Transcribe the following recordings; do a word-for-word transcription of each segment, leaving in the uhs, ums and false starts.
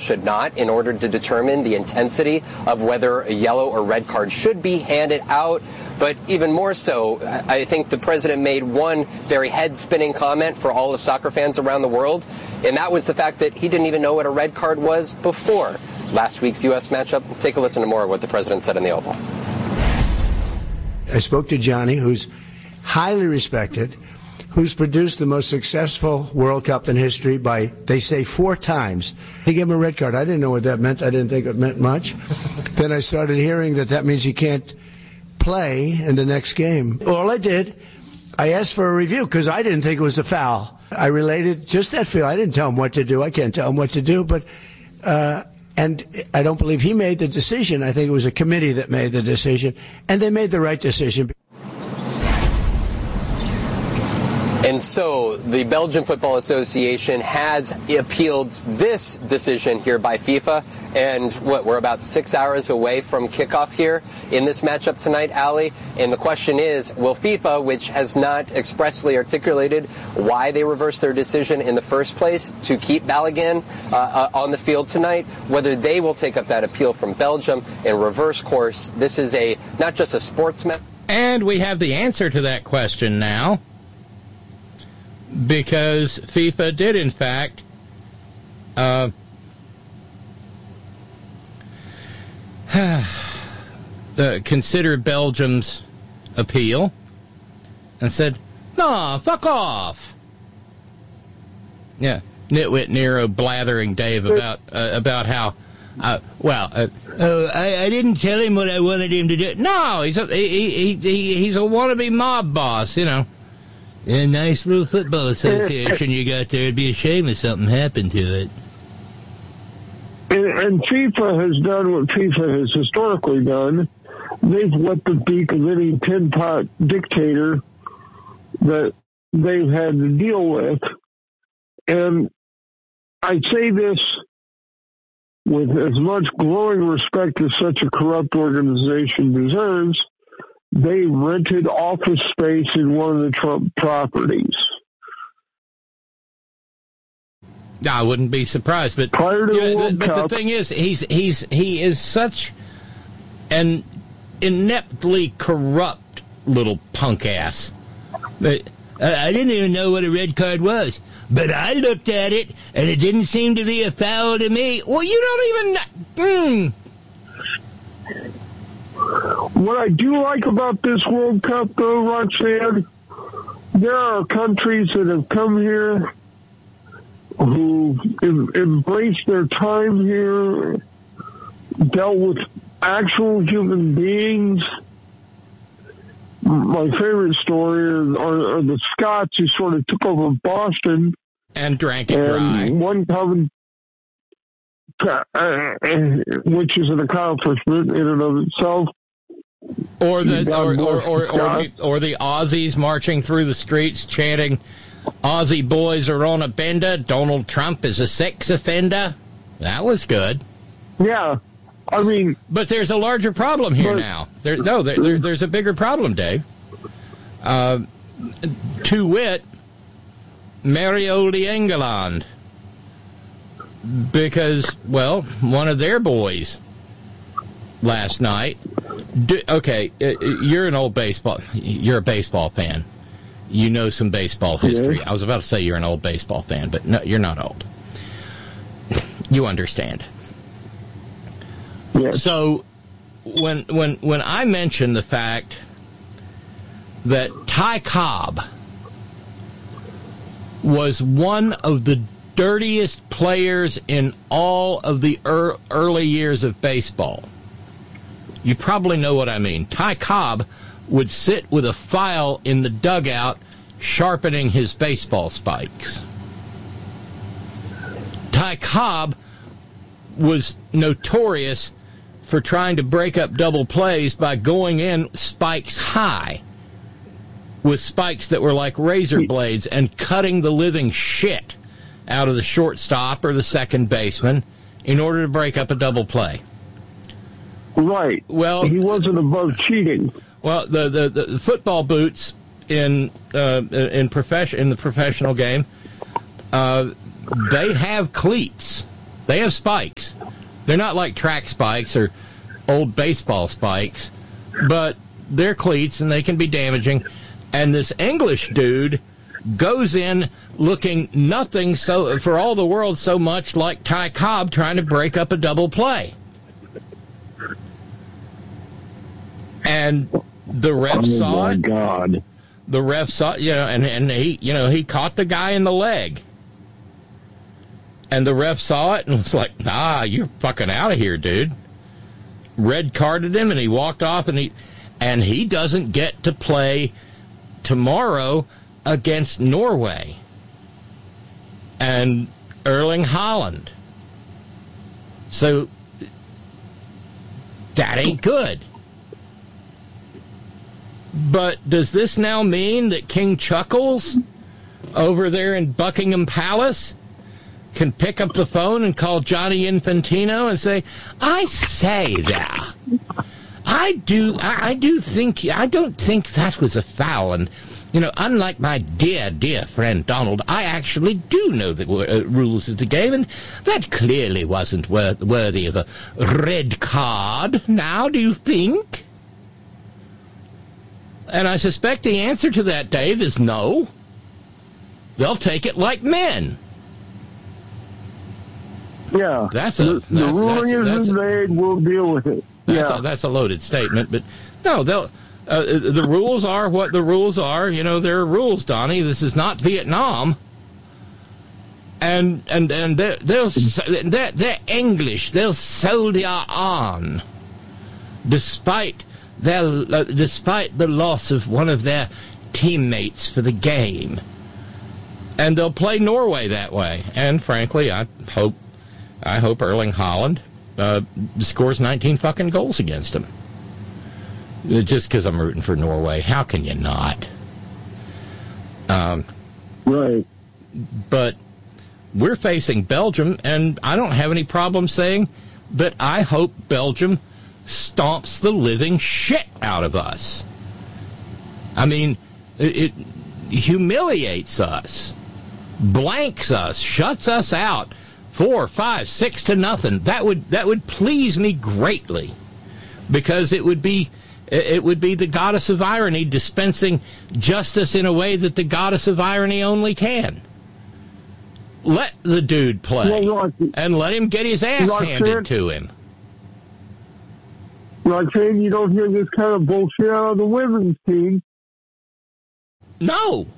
should not, in order to determine the intensity of whether a yellow or red card should be handed out. But even more so, I think the president made one very head-spinning comment for all of soccer fans around the world, and that was the fact that he didn't even know what a red card was before last week's U S matchup. Take a listen to more of what the president said in the Oval. I spoke to Johnny, who's highly respected, who's produced the most successful World Cup in history by, they say, four times. He gave him a red card. I didn't know what that meant. I didn't think it meant much. Then I started hearing that that means he can't play in the next game. All I did, I asked for a review because I didn't think it was a foul. I related just that feel. I didn't tell him what to do. I can't tell him what to do, but uh, and I don't believe he made the decision. I think it was a committee that made the decision, and they made the right decision. And so the Belgian Football Association has appealed this decision here by FIFA. And what, we're about six hours away from kickoff here in this matchup tonight, Ali. And the question is, will FIFA, which has not expressly articulated why they reversed their decision in the first place to keep Balogun uh, uh, on the field tonight, whether they will take up that appeal from Belgium and reverse course. This is a not just a sports mess. And we have the answer to that question now, because FIFA did, in fact, uh, uh, consider Belgium's appeal and said, "No, fuck off." Yeah, nitwit Nero blathering Dave about uh, about how, uh, well, uh, oh, I, I didn't tell him what I wanted him to do. No, he's a he, he, he, he's a wannabe mob boss, you know. A nice little football association you got there. It'd be a shame if something happened to it. And, and FIFA has done what FIFA has historically done. They've wet the beak of any tin-pot dictator that they've had to deal with. And I say this with as much glowing respect as such a corrupt organization deserves. They rented office space in one of the Trump properties. I wouldn't be surprised, but prior to the yeah, World the, but Cup, the thing is, he's he's he is such an ineptly corrupt little punk ass. But uh, I didn't even know what a red card was, but I looked at it and it didn't seem to be a foul to me. Well, you don't even. Mm. What I do like about this World Cup, though, Roxanne, there are countries that have come here who em- embraced their time here, dealt with actual human beings. My favorite story are, are, are the Scots who sort of took over Boston and drank it and dry. One common, uh, which is an accomplishment in and of itself. Or the or or, or, or, the, or the Aussies marching through the streets chanting, "Aussie boys are on a bender. Donald Trump is a sex offender." That was good. Yeah, I mean, but there's a larger problem here but, now. There, no, there, there, there's a bigger problem, Dave. Uh, to wit, Mario de England, because well, one of their boys last night. Do, okay, you're an old baseball. You're a baseball fan. You know some baseball history. Yeah. I was about to say you're an old baseball fan, but no, you're not old. You understand. Yeah. So when when when I mentioned the fact that Ty Cobb was one of the dirtiest players in all of the er- early years of baseball, you probably know what I mean. Ty Cobb would sit with a file in the dugout sharpening his baseball spikes. Ty Cobb was notorious for trying to break up double plays by going in spikes high with spikes that were like razor blades and cutting the living shit out of the shortstop or the second baseman in order to break up a double play. Right. Well, he wasn't above cheating. Well, the the, the football boots in uh, in profession in the professional game, uh, they have cleats They have spikes. They're not like track spikes or old baseball spikes, but they're cleats and they can be damaging. And this English dude goes in looking nothing so for all the world so much like Ty Cobb trying to break up a double play. And the ref oh saw my it. God. The ref saw, you know, and, and he, you know, he caught the guy in the leg. And the ref saw it and was like, "Ah, you're fucking out of here, dude." Red carded him, and he walked off, and he, and he doesn't get to play tomorrow against Norway and Erling Haaland. So that ain't good. But does this now mean that King Chuckles over there in Buckingham Palace can pick up the phone and call Johnny Infantino and say, "I say there, I do, I, I do think, I don't think that was a foul, and you know, unlike my dear, dear friend Donald, I actually do know the uh, rules of the game, and that clearly wasn't wor- worthy of a red card. Now, do you think?" And I suspect the answer to that, Dave, is no. They'll take it like men. Yeah. That's a the, that's, the ruling that's, that's, is made. We'll deal with it. That's, yeah. a, that's a loaded statement, but no, they'll. Uh, the rules are what the rules are. You know, there are rules, Donnie. This is not Vietnam. And and and they're they'll they're, they're English. They'll soldier on, despite their uh, despite the loss of one of their teammates for the game. And they'll play Norway that way. And frankly, I hope I hope Erling Haaland uh, scores nineteen fucking goals against them. Just because I'm rooting for Norway. How can you not? Um, right. But we're facing Belgium, and I don't have any problem saying that I hope Belgium stomps the living shit out of us. I mean, it, it humiliates us, blanks us, shuts us out, four, five, six to nothing. That would that would please me greatly, because it would be it would be the goddess of irony dispensing justice in a way that the goddess of irony only can. Let the dude play, well, and let him get his ass handed to him. Roxanne, you don't hear this kind of bullshit out of the women's team. No.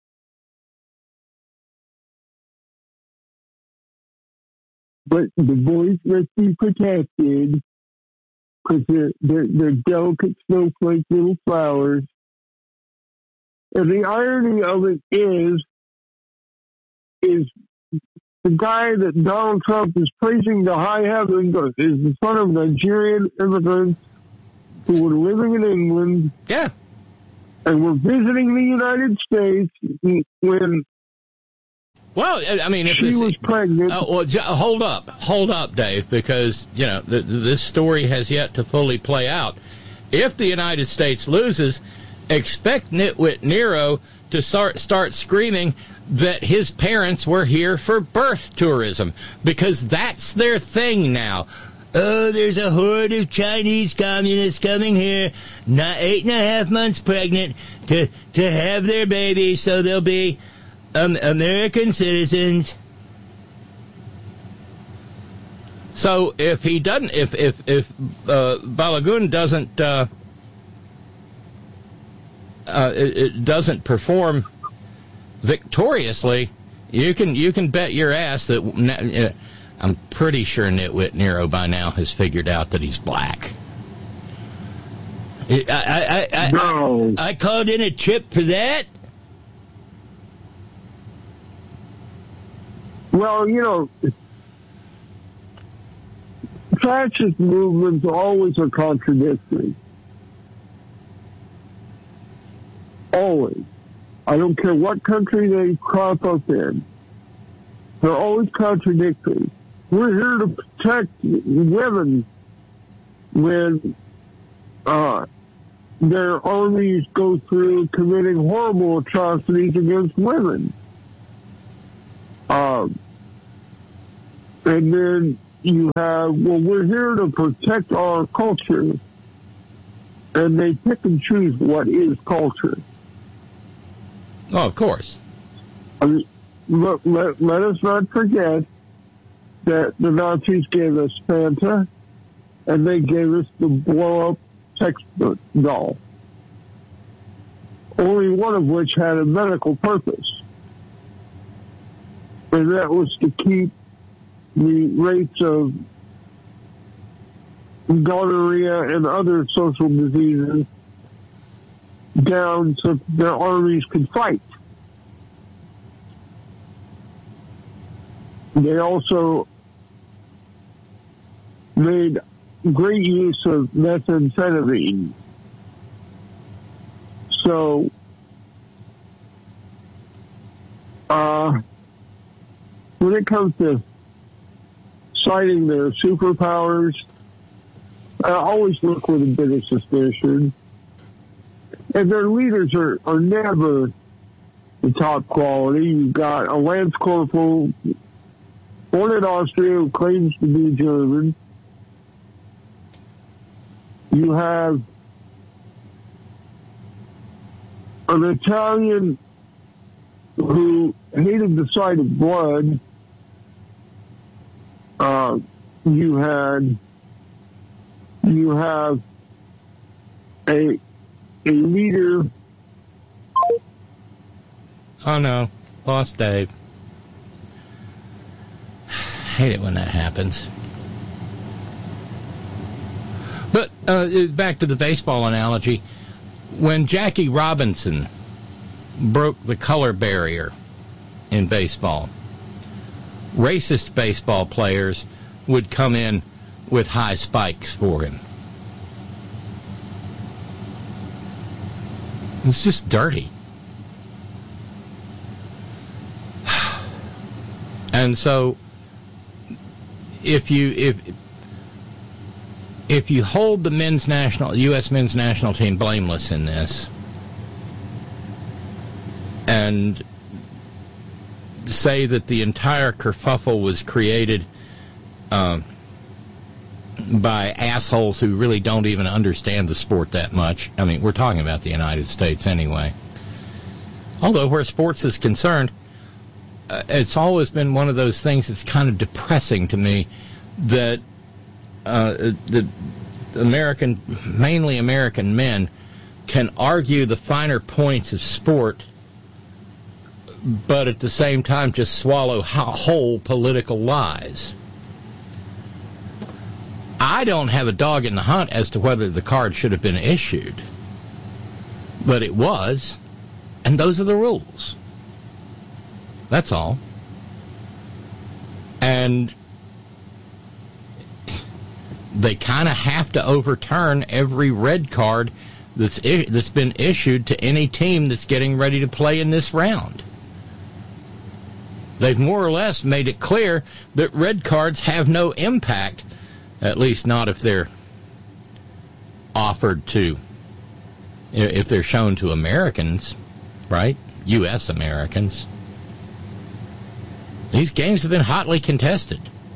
But the boys must be protected because they're, they're, they're delicate snowflake little flowers. And the irony of it is, is the guy that Donald Trump is praising to high heaven is the son of Nigerian immigrants who were living in England. Yeah. And were visiting the United States when Well, I mean, if she this, was pregnant. Uh, well, hold up, hold up, Dave, because you know th- this story has yet to fully play out. If the United States loses, expect Nitwit Nero to start start screaming that his parents were here for birth tourism, because that's their thing now. Oh, there's a horde of Chinese communists coming here, not eight and a half months pregnant, to to have their baby, so they'll be um, American citizens. So if he doesn't, if if if uh, Balagun doesn't uh, uh, it, it doesn't perform victoriously, you can you can bet your ass that. Uh, I'm pretty sure Nitwit Nero by now has figured out that he's black. I, I, I, no. I, I called in a trip for that. Well, you know, fascist movements always are contradictory. Always. I don't care what country they crop up in. They're always contradictory. We're here to protect women when uh, their armies go through committing horrible atrocities against women. Um, And then you have, well, we're here to protect our culture. And they pick and choose what is culture. Oh, of course. I mean, let, let, let us not forget that the Nazis gave us Fanta, and they gave us the blow-up textbook doll. Only one of which had a medical purpose. And that was to keep the rates of gonorrhea and other social diseases down so their armies could fight. They also made great use of methamphetamine. So, uh, when it comes to citing their superpowers, I always look with a bit of suspicion. And their leaders are, are never the top quality. You've got a Lance Corporal born in Austria who claims to be German. You have an Italian who hated the sight of blood. Uh, you had, you have a a leader. Oh no, lost Dave. Hate it when that happens. But uh, back to the baseball analogy. When Jackie Robinson broke the color barrier in baseball, racist baseball players would come in with high spikes for him. It's just dirty. And so if you if if you hold the men's national U S men's national team blameless in this and say that the entire kerfuffle was created um, by assholes who really don't even understand the sport that much. I mean, we're talking about the United States anyway. Although where sports is concerned, uh, it's always been one of those things that's kind of depressing to me that uh, the American, mainly American men can argue the finer points of sport, but at the same time just swallow whole political lies. I don't have a dog in the hunt as to whether the card should have been issued, but it was, and those are the rules. That's all. And they kind of have to overturn every red card that's I- that's been issued to any team that's getting ready to play in this round. They've more or less made it clear that red cards have no impact, at least not if they're offered to, if they're shown to Americans, right? U S Americans. These games have been hotly contested.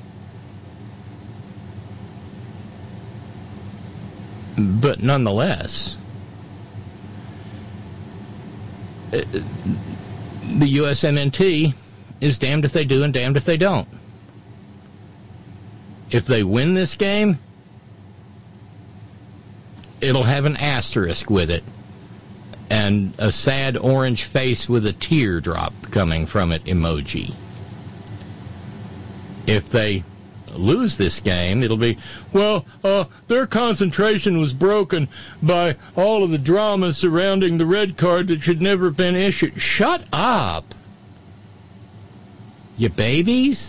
But nonetheless, the U S M N T is damned if they do and damned if they don't. If they win this game, it'll have an asterisk with it and a sad orange face with a teardrop coming from it emoji. If they lose this game, it'll be, well, uh, their concentration was broken by all of the drama surrounding the red card that should never have been issued. Shut up, you babies.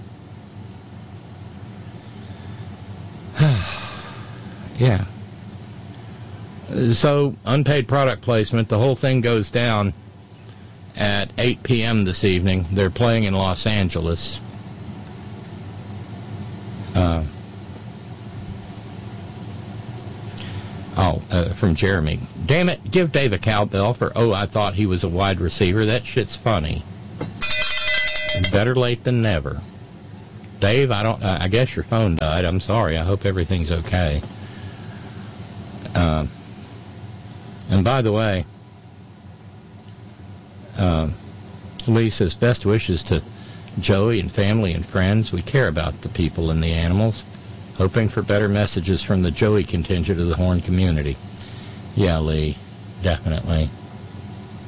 Yeah. So, unpaid product placement, the whole thing goes down at eight p.m. this evening. They're playing in Los Angeles. Uh, oh, uh, from Jeremy. Damn it, give Dave a cowbell for, oh, I thought he was a wide receiver. That shit's funny. Better late than never. Dave, I don't. I guess your phone died. I'm sorry. I hope everything's okay. Um, and by the way, um, Lee says best wishes to Joey and family and friends. We care about the people and the animals. Hoping for better messages from the Joey contingent of the Horn community. Yeah, Lee, definitely.